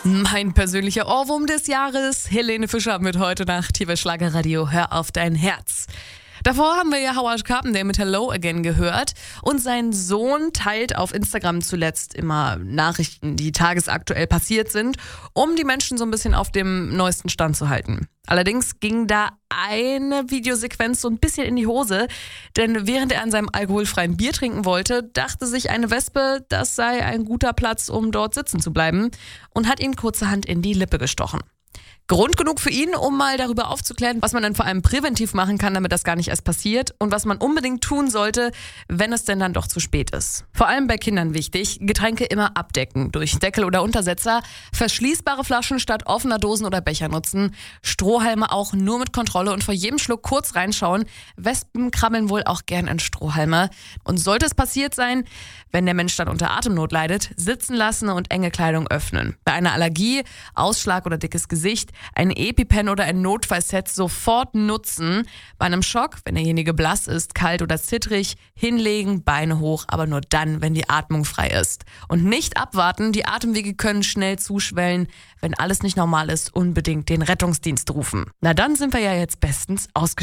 Mein persönlicher Ohrwurm des Jahres, Helene Fischer mit heute Nacht hier bei Schlagerradio Hör auf dein Herz. Davor haben wir ja Howard Carpendale mit Hello Again gehört und sein Sohn teilt auf Instagram zuletzt immer Nachrichten, die tagesaktuell passiert sind, um die Menschen so ein bisschen auf dem neuesten Stand zu halten. Allerdings ging da eine Videosequenz so ein bisschen in die Hose, denn während er an seinem alkoholfreien Bier trinken wollte, dachte sich eine Wespe, das sei ein guter Platz, um dort sitzen zu bleiben und hat ihn kurzerhand in die Lippe gestochen. Grund genug für ihn, um mal darüber aufzuklären, was man dann vor allem präventiv machen kann, damit das gar nicht erst passiert und was man unbedingt tun sollte, wenn es denn dann doch zu spät ist. Vor allem bei Kindern wichtig, Getränke immer abdecken, durch Deckel oder Untersetzer, verschließbare Flaschen statt offener Dosen oder Becher nutzen, Strohhalme auch nur mit Kontrolle und vor jedem Schluck kurz reinschauen. Wespen krabbeln wohl auch gern in Strohhalme. Und sollte es passiert sein, wenn der Mensch dann unter Atemnot leidet, sitzen lassen und enge Kleidung öffnen. Bei einer Allergie, Ausschlag oder dickes Gesicht, ein EpiPen oder ein Notfallset sofort nutzen. Bei einem Schock, wenn derjenige blass ist, kalt oder zittrig, hinlegen, Beine hoch, aber nur dann, wenn die Atmung frei ist. Und nicht abwarten, die Atemwege können schnell zuschwellen. Wenn alles nicht normal ist, unbedingt den Rettungsdienst rufen. Na dann sind wir ja jetzt bestens ausgestattet.